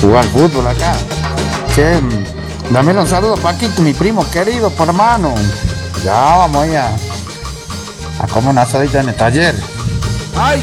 jugar fútbol acá. Che, dame un saludo, Paquito, mi primo querido, por hermano. Ya vamos ahí a comer una asadita en el taller. Ay,